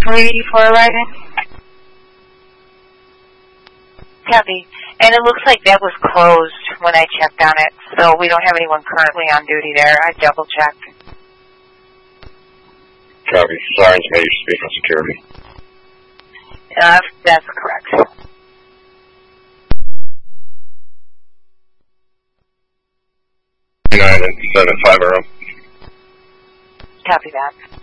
384 arriving. Copy. And it looks like that was closed when I checked on it, so we don't have anyone currently on duty there. I double-checked. Copy. Sirens may speak on security. That's correct. 9 and 750. Copy that.